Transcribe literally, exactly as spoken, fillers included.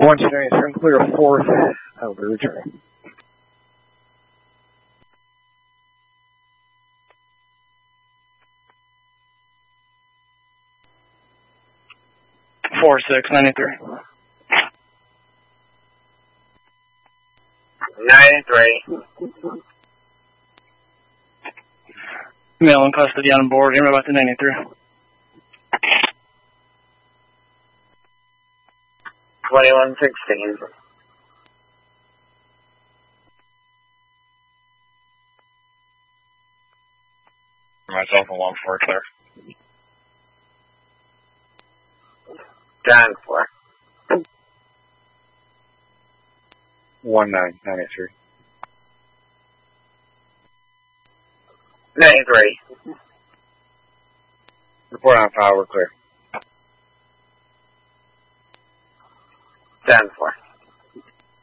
one two nine seven, clear a fourth. I will be returning. Four six ninety-three. Ninety-three. Male in custody on board. You're about to ninety-three. Twenty-one sixteen. Myself and one four clear. John four. One nine ninety-three. Ninety-three. Report on power, we're clear. John four.